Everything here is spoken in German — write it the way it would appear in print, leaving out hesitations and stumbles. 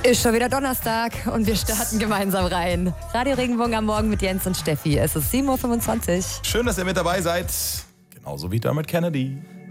Ist schon wieder Donnerstag und wir starten gemeinsam rein. Radio Regenbogen am Morgen mit Jens und Steffi. Es ist 7.25 Uhr. Schön, dass ihr mit dabei seid. Genauso wie Dermot Kennedy.